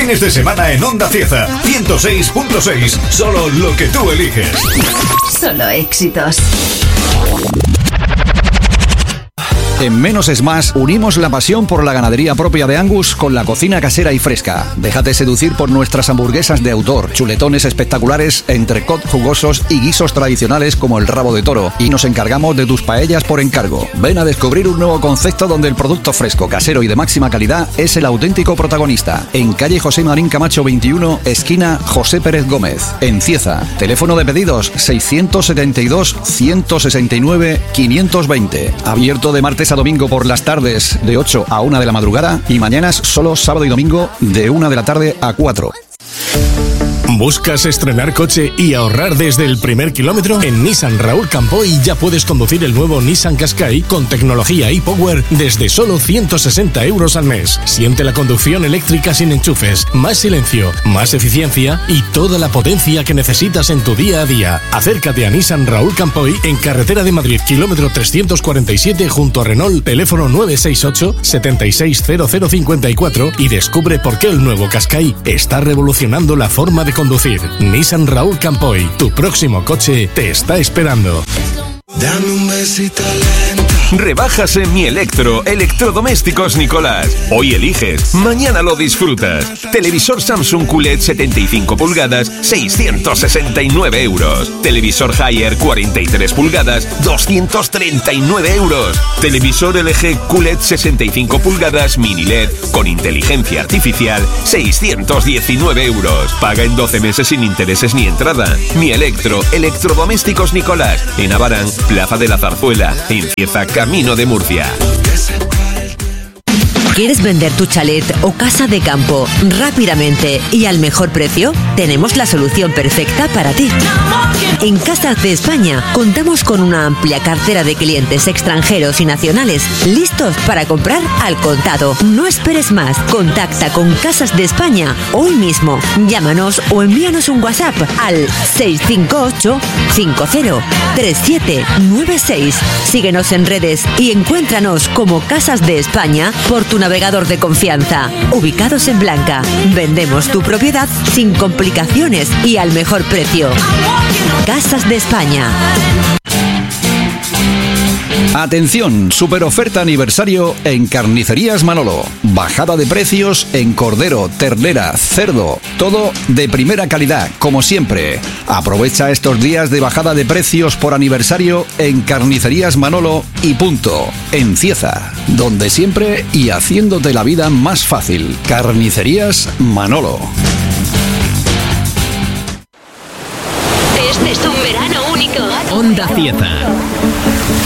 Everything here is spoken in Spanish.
fines de semana en Onda Cieza. 106.6. Solo lo que tú eliges. Solo éxitos. En Menos es Más unimos la pasión por la ganadería propia de Angus con la cocina casera y fresca. Déjate seducir por nuestras hamburguesas de autor, chuletones espectaculares, entrecot jugosos y guisos tradicionales como el rabo de toro. Y nos encargamos de tus paellas por encargo. Ven a descubrir un nuevo concepto donde el producto fresco, casero y de máxima calidad es el auténtico protagonista. En calle José Marín Camacho 21, esquina José Pérez Gómez, en Cieza. Teléfono de pedidos 672 169 520. Abierto de martes a domingo por las tardes de 8 a 1 de la madrugada y mañanas solo sábado y domingo de 1 de la tarde a 4. ¿Buscas estrenar coche y ahorrar desde el primer kilómetro? En Nissan Raúl Campoy ya puedes conducir el nuevo Nissan Qashqai con tecnología e-Power desde solo 160 euros al mes. Siente la conducción eléctrica sin enchufes, más silencio, más eficiencia y toda la potencia que necesitas en tu día a día. Acércate a Nissan Raúl Campoy en Carretera de Madrid, kilómetro 347 junto a Renault, teléfono 968 760054 y descubre por qué el nuevo Qashqai está revolucionando la forma de conducir. Nissan Raúl Campoy, tu próximo coche te está esperando. Dame un besito lento. Rebajas en Mi Electro, Electrodomésticos Nicolás. Hoy eliges, mañana lo disfrutas. Televisor Samsung QLED 75 pulgadas, 669 euros. Televisor Haier 43 pulgadas, 239 euros. Televisor LG QLED 65 pulgadas, mini LED, con inteligencia artificial, 619 euros. Paga en 12 meses sin intereses ni entrada. Mi Electro, Electrodomésticos Nicolás. En Abarán, Plaza de la Zarzuela, en Cieza, camino de Murcia. ¿Quieres vender tu chalet o casa de campo rápidamente y al mejor precio? Tenemos la solución perfecta para ti. En Casas de España contamos con una amplia cartera de clientes extranjeros y nacionales listos para comprar al contado. No esperes más. Contacta con Casas de España hoy mismo. Llámanos o envíanos un WhatsApp al 658 503796. Síguenos en redes y encuéntranos como Casas de España por tu navegador de confianza. Ubicados en Blanca, vendemos tu propiedad sin complicaciones y al mejor precio. Casas de España. Atención, super oferta aniversario en Carnicerías Manolo. Bajada de precios en cordero, ternera, cerdo, todo de primera calidad, como siempre. Aprovecha estos días de bajada de precios por aniversario en Carnicerías Manolo y punto. En Cieza, donde siempre y haciéndote la vida más fácil. Carnicerías Manolo. Este es un verano único. Onda Cieza.